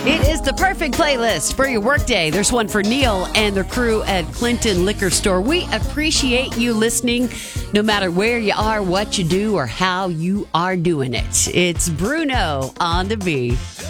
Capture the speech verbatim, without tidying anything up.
It is the perfect playlist for your workday. There's one for Neil and the crew at Clinton Liquor Store. We appreciate you listening, no matter where you are, what you do, or how you are doing it. It's Bruno on the V.